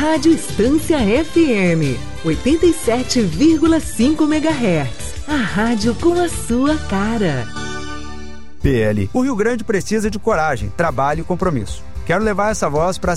Rádio Estância FM, 87,5 MHz. A rádio com a sua cara. PL. O Rio Grande precisa de coragem, trabalho e compromisso. Quero levar essa voz para